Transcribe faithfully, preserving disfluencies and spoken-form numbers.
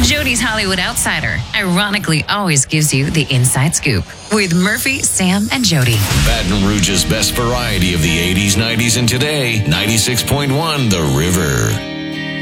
Jody's Hollywood Outsider ironically always gives you the inside scoop with Murphy, Sam, and Jody. Baton Rouge's best variety of the eighties, nineties, and today. ninety-six point one The River.